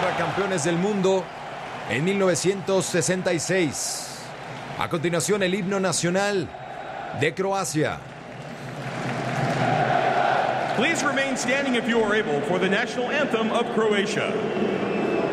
contra campeones del mundo en 1966. A continuación, el himno nacional de Croacia. Please remain standing if you are able for the national anthem of Croatia.